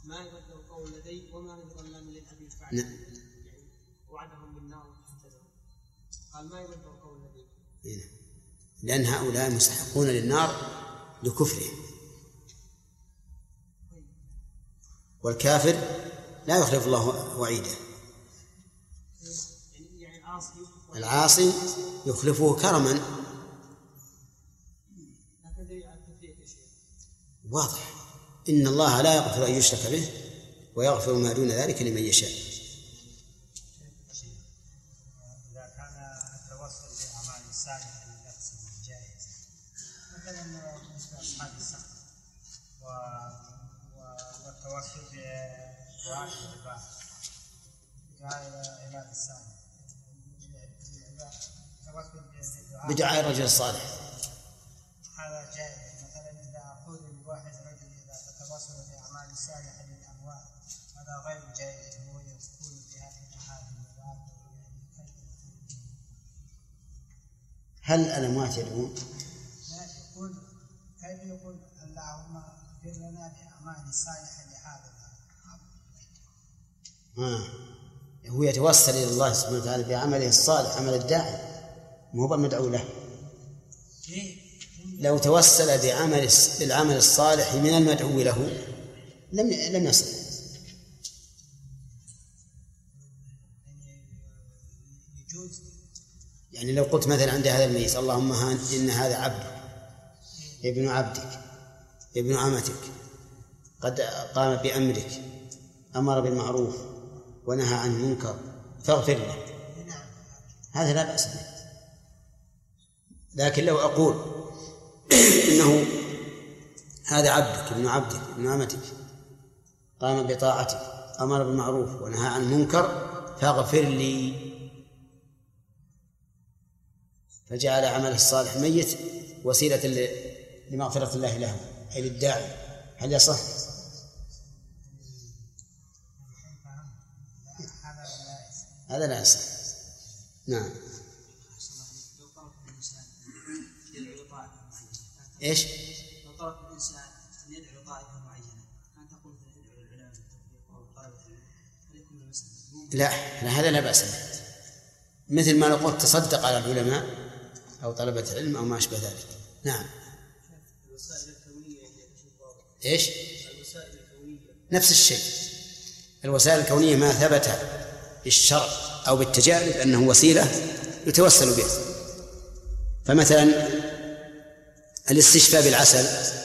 ما يبدل قول لدي وما نظلم للحديث بعد يعني وعدهم بالنار وتحتذرون قال ما يبدل قول لدي لأن هؤلاء مستحقون للنار لكفرهم، والكافر لا يخلف الله وعيده. العاصي يخلفه كرما. واضح إن الله لا يغفر أن يشرك به ويغفر ما دون ذلك لمن يشاء. إذا كان التوسل بأعمال الصالحة لنفسه جائز، مثلا مثل أصحاب الصخر والتوسل بدعاء العباد الصالح، بدعاء الرجل الصالح هذا جائز. مثلا إذا أقول لواحد رجل إذا تتوسل بأعمال الصالحة للأموات هذا غير جائز، هو يقول بهذه الأموات. هل الأموات يدعون؟ لا، يقول كيف يقول اللهم اغفر لنا بأعمال الصالحة لهذا هو يتوسل إلى الله سبحانه وتعالى بعمله الصالح، عمل الداعي، ما هو المدعو له. لو توسل بالعمل الصالح من المدعو له لم يصل. يعني لو قلت مثلا عند هذا الميت اللهم إن هذا عبدك ابن عبدك ابن عمتك قد قام بأمرك، أمر بالمعروف ونهى عن المنكر فاغفر له، هذا لا بأس به. لكن لو أقول إنه هذا عبدك ابن عبدك ابن عمتك قام بطاعتك أمر بالمعروف ونهى عن المنكر فاغفر لي، فجعل عمل الصالح ميت وسيلة لمغفرة الله له أي للداعي، هل يصح؟ هذا لا يصح. نعم. ايش؟ لو طلب الانسان ان يدعو طائفه معينه كان تقول يدعو العلماء بالتوفيق او طلبه العلم، هل يكون المسألة؟ لا هذا لا بأس به، مثل ما لو قلت تصدق على العلماء او طلبة العلم او ما اشبه ذلك. نعم. الوسائل الكونيه ايش؟ الوسائل الكونيه نفس الشيء. الوسائل الكونيه ما ثبت بالشرع او بالتجارب انه وسيله يتوسل بها، فمثلا الاستشفاء بالعسل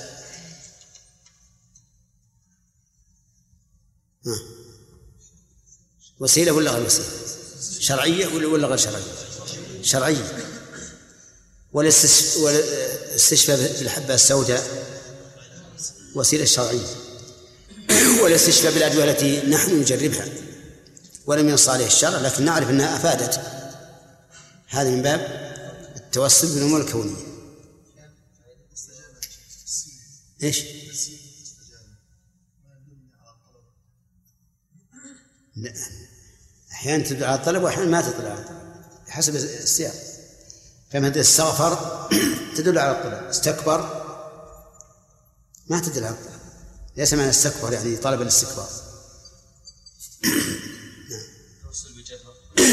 وسيلة ولا غير وسيلة؟ شرعية ولا غير شرعية؟ شرعية. والاستشفاء بالحبة السوداء وسيلة شرعية. والاستشفاء بالأدوية التي نحن نجربها ولم ينص عليه الشرع لكن نعرف أنها أفادت، هذا من باب التوسل بالأمور الكونية. إيش؟ لا، أحيانا تدل على الطلب وأحيانا ما تدل على الطلب حسب السياق. فمثل استغفر تدل على الطلب، استكبر ما تدل على الطلب، ليس معنى استكبر يعني طلب الاستكبار. توسل بجاه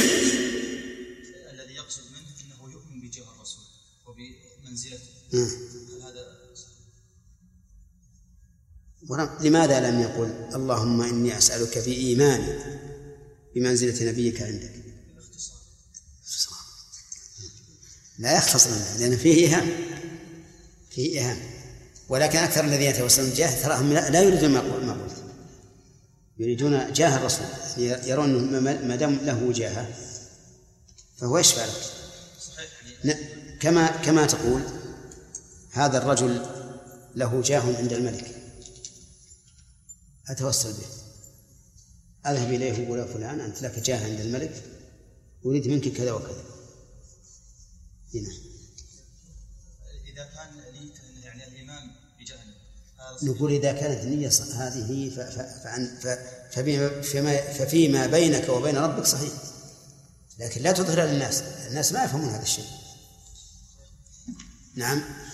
الذي يقصد منه أنه يؤمن بجاه الرسول وبمنزلته، لماذا لم يقل اللهم إني أسألك بإيماني بمنزلة نبيك عندك؟ لا يختصر منه لأن فيه إيهام. ولكن أكثر الذين يتوسلون بالجاه تراهم لا يريدون ما قلت، يريدون جاه الرسول، يرون ما دام له جاهه فهو يشفع لك. كما تقول هذا الرجل له جاه عند الملك أتوسل به، أذهب إليه ولا فلان أنت لك جاه عند الملك أريد منك كذا وكذا. هنا إذا كان يعني الإمام بجاه نقول إذا كانت النية هذه ففيما بينك وبين ربك صحيح، لكن لا تظهر للناس، الناس ما يفهمون هذا الشيء. نعم.